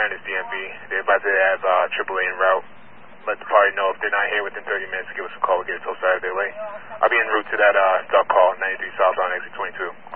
Atlantis DMV. They advise they have AAA en route. Let the party know if they're not here within 30 minutes to give us a call. We'll get a tow side of their way. I'll be en route to that duck call, 93 south on exit 22.